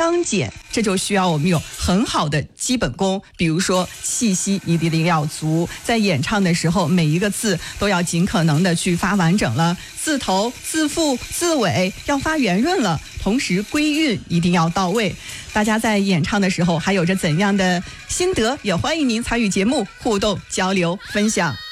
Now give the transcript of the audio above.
刚健，这就需要我们有很好的基本功，比如说气息一定要足，在演唱的时候每一个字都要尽可能的去发完整了，字头、字腹、字尾要发圆润了，同时归韵一定要到位。大家在演唱的时候还有着怎样的心得，也欢迎您参与节目互动交流分享。